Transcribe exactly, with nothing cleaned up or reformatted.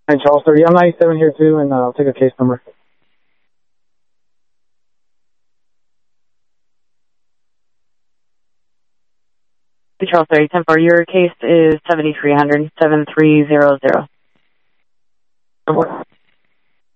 Hi, Charles thirty. I'm ninety-seven here too, and uh, I'll take a case number. Charles thirty, ten four, your case is seventy-three hundred, seven three zero zero. What?